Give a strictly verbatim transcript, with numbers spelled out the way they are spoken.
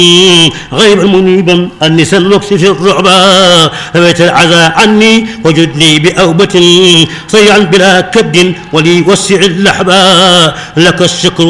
غير منيبا النسى النقص في الرعبى فبيت العزاء عني وجد لي بأوبة صيعا بلا كبد ولي وسع اللحبا لك الشكر